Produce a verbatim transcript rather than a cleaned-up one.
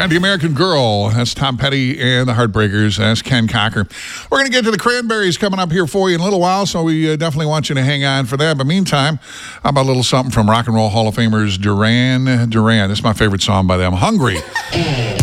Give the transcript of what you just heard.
And The American Girl. That's Tom Petty and the Heartbreakers. That's Ken Cocker. We're going to get to the Cranberries coming up here for you in a little while, so we uh, definitely want you to hang on for that. But meantime, how about a little something from Rock and Roll Hall of Famers Duran Duran? This is my favorite song by them, Hungry.